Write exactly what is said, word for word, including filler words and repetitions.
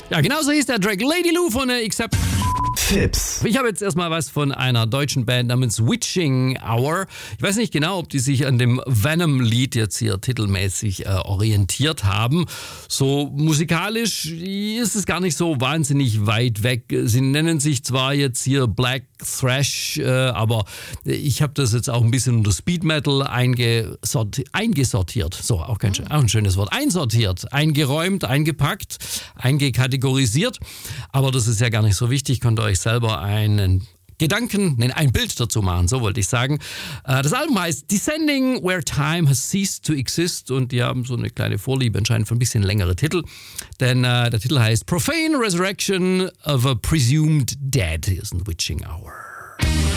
Ja, genau so hieß der Track. Lady Lou von der Accept. Fips. Ich habe jetzt erstmal was von einer deutschen Band namens Witching Hour. Ich weiß nicht genau, ob die sich an dem Venom-Lied jetzt hier titelmäßig äh, orientiert haben. So musikalisch ist es gar nicht so wahnsinnig weit weg. Sie nennen sich zwar jetzt hier Black Thrash, äh, aber ich habe das jetzt auch ein bisschen unter Speed Metal eingesorti- eingesortiert. So, auch, kein, auch ein schönes Wort. Einsortiert, eingeräumt, eingepackt, eingekategorisiert. Aber das ist ja gar nicht so wichtig. Könnt ihr euch selber einen Gedanken, nein, ein Bild dazu machen, so wollte ich sagen. Das Album heißt Descending Where Time Has Ceased to Exist und die haben so eine kleine Vorliebe anscheinend für ein bisschen längere Titel, denn äh, der Titel heißt Profane Resurrection of a Presumed Dead. Hier ist ein Witching Hour.